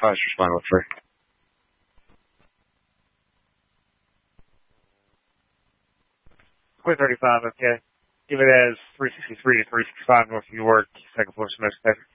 Flash respond with free. Quit 35, okay. Give it as 363 to 365 North York, second floor semester.